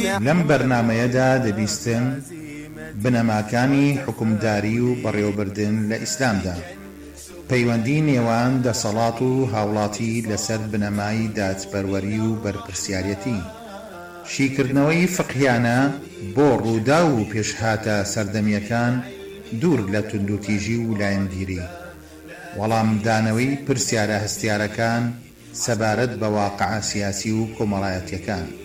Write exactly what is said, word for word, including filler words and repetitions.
لەم بەرنامەیەدا دەبیستن بنەماکانی حکومداری و بەڕێوەبردن لە ئیسلامدا، پەیوەندی نێوان دەسەڵات و هاوڵاتی لەسەر بنەمای دادپەروەری و بەرپرسیارەتی، شیکردنەوەی فقهیانە بۆ ڕوودا و پێشهاتە سەردەمیەکان دوور لە توندوتیژی و لایەنگیری، وەڵامدانەوەی پرسیارە هەستیارەکان سەبارەت بە واقعە سیاسی و کۆمەڵایەتیەکان.